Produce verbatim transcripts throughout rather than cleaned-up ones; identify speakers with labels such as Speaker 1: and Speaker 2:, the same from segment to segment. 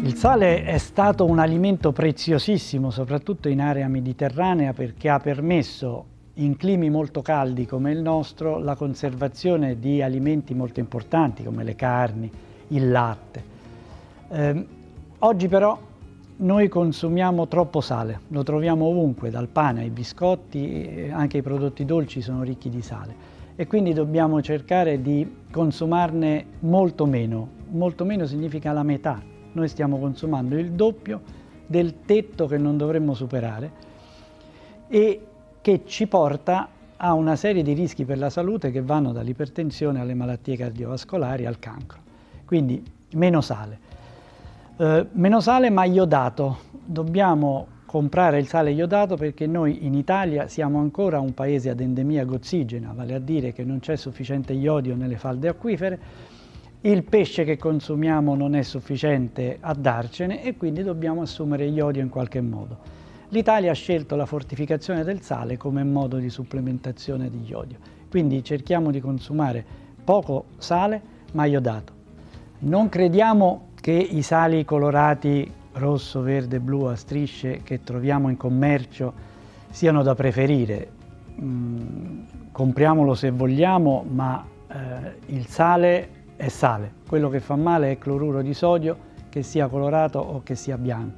Speaker 1: Il sale è stato un alimento preziosissimo, soprattutto in area mediterranea, perché ha permesso, in climi molto caldi come il nostro, la conservazione di alimenti molto importanti come le carni, il latte. Eh, oggi però noi consumiamo troppo sale, lo troviamo ovunque, dal pane ai biscotti, anche i prodotti dolci sono ricchi di sale e quindi dobbiamo cercare di consumarne molto meno. Molto meno significa la metà. Noi stiamo consumando il doppio del tetto che non dovremmo superare e che ci porta a una serie di rischi per la salute che vanno dall'ipertensione alle malattie cardiovascolari al cancro. Quindi meno sale. Eh, meno sale ma iodato. Dobbiamo comprare il sale iodato perché noi in Italia siamo ancora un paese ad endemia gozigena, vale a dire che non c'è sufficiente iodio nelle falde acquifere. Il pesce che consumiamo non è sufficiente a darcene e quindi dobbiamo assumere iodio in qualche modo. L'Italia ha scelto la fortificazione del sale come modo di supplementazione di iodio, quindi cerchiamo di consumare poco sale ma iodato. Non crediamo che i sali colorati rosso, verde, blu a strisce che troviamo in commercio siano da preferire. Mm, compriamolo se vogliamo, ma eh, il sale è sale. Quello che fa male è cloruro di sodio, che sia colorato o che sia bianco.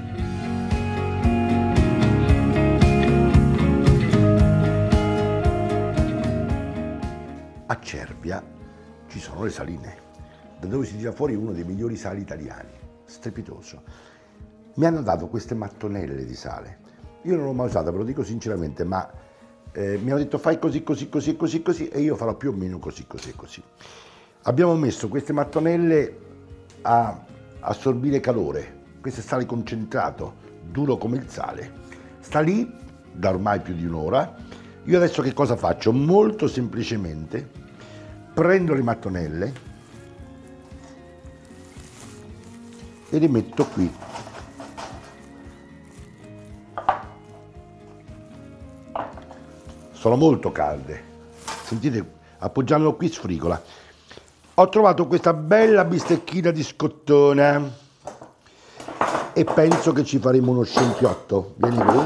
Speaker 2: A Cervia ci sono le saline, da dove si tira fuori uno dei migliori sali italiani, strepitoso. Mi hanno dato queste mattonelle di sale. Io non l'ho mai usata, ve lo dico sinceramente, ma eh, mi hanno detto fai così, così, così, così, così e io farò più o meno così, così e così. Abbiamo messo queste mattonelle a assorbire calore, questo è sale concentrato, duro come il sale. Sta lì da ormai più di un'ora. Io adesso che cosa faccio? Molto semplicemente prendo le mattonelle e le metto qui. Sono molto calde, sentite, appoggiandolo qui sfrigola. Ho trovato questa bella bistecchina di scottone e penso che ci faremo uno scempiotto. Vieni qui.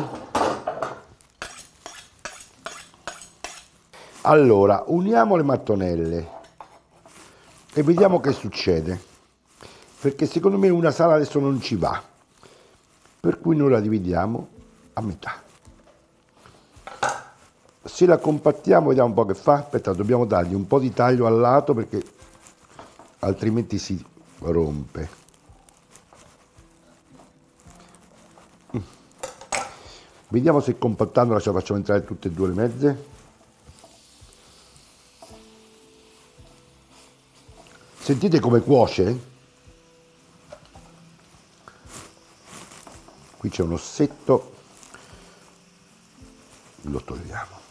Speaker 2: Allora, uniamo le mattonelle e vediamo che succede, perché secondo me una sala adesso non ci va, per cui noi la dividiamo a metà. Se la compattiamo vediamo un po' che fa. Aspetta, dobbiamo dargli un po' di taglio al lato perché altrimenti si rompe. Mm. Vediamo se compattandola ce la facciamo entrare tutte e due le mezze. Sentite come cuoce? Qui c'è un ossetto, lo togliamo.